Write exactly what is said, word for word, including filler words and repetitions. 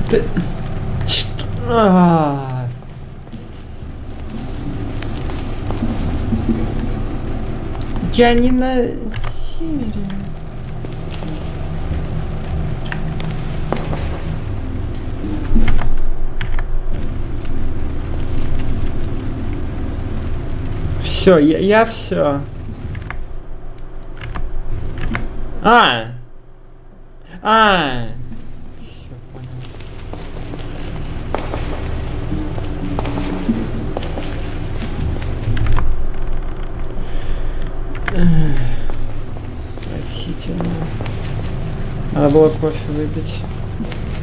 Ты... Что? А-а-а. Я не на севере. Все, я, я все. А! А! Все понял. Отвратительно. Надо было кофе выпить.